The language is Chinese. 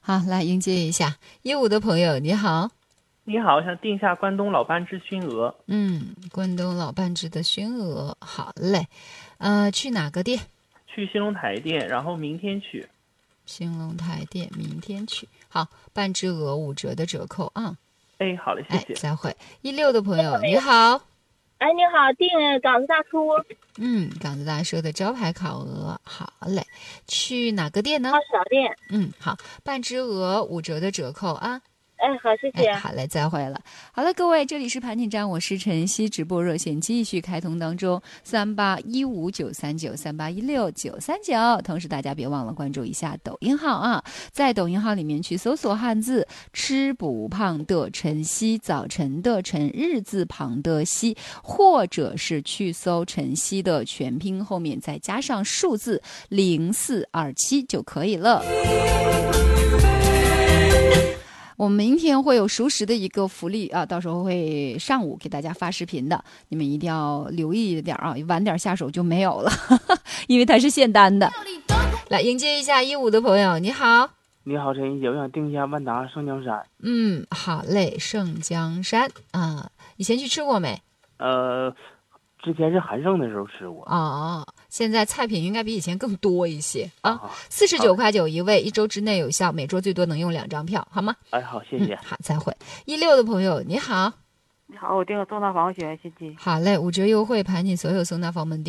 好，来迎接一下15的朋友，你好。 你好，想订一下关东老班之熏鹅。 关东老半只的熏鹅，好嘞。去哪个店？ 去兴隆台店，然后明天去。 兴隆台店，明天去。好，半只鹅5折的折扣啊。 哎，好嘞，谢谢。 再会。16的朋友，你好。 哎，你好，订港子大厨。 港子大叔的招牌烤鹅，好嘞。去哪个店呢？ 小店。 好，半只鹅5折的折扣啊。 哎，好，谢谢。 好嘞，再会了。好了，各位，这里是盘点站，我是晨曦，直播热线继续开通当中，38159393816939。同时，大家别忘了关注一下抖音号啊，在抖音号里面去搜索汉字“吃不胖的晨曦”，早晨的晨，日字旁的曦，或者是去搜晨曦的全拼后面再加上数字0427就可以了。我们明天会有熟食的一个福利啊，到时候会上午给大家发视频的，你们一定要留意一点啊，晚点下手就没有了，因为它是现单的。来迎接一下15的朋友，你好。 你好，陈一姐，我想订一下万达盛江山。 好嘞，盛江山啊，以前去吃过没？ 之前是韩盛的时候吃过。 现在菜品应该比以前更多一些啊。49块9一位，1周之内有效，每桌最多能用2张票，好吗？ 哎，好，谢谢。 好，再会。16的朋友，你好。 你好，我订个松大房学员信息。 好嘞，5折优惠，盘你所有松大房门店。